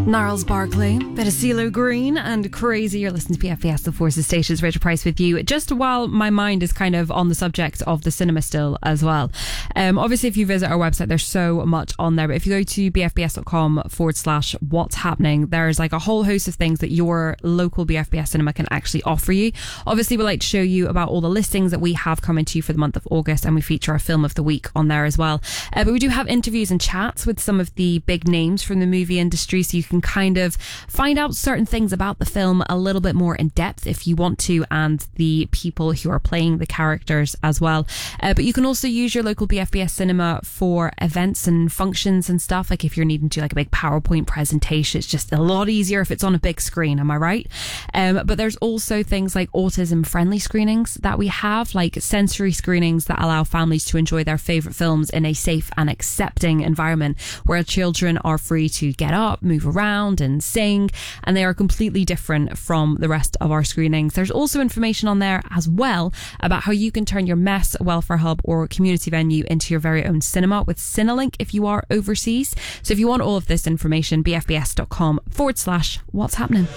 Gnarls Barkley, bit of CeeLo Green and Crazy. You're listening to PFBS, The Forces Stations, Rachel Price with you. Just while my mind is kind of on the subject of the cinema still as well. Obviously, if you visit our website, there's so much on there. But if you go to bfbs.com/what's happening, there's like a whole host of things that your local BFBS cinema can actually offer you. Obviously, we like to show you about all the listings that we have coming to you for the month of August, and we feature our film of the week on there as well. But we do have interviews and chats with some of the big names from the movie industry, so you can kind of find out certain things about the film a little bit more in depth if you want to, and the people who are playing the characters as well. But you can also use your local BFBS cinema for events and functions and stuff. Like if you're needing to do like a big PowerPoint presentation, it's just a lot easier if it's on a big screen, am I right? But there's also things like autism friendly screenings that we have, like sensory screenings that allow families to enjoy their favourite films in a safe and accepting environment where children are free to get up, move around and sing, and they are completely different from the rest of our screenings. There's also information on there as well about how you can turn your mess, welfare hub or community venue into your very own cinema with Cinelink if you are overseas. So if you want all of this information, bfbs.com/what's happening.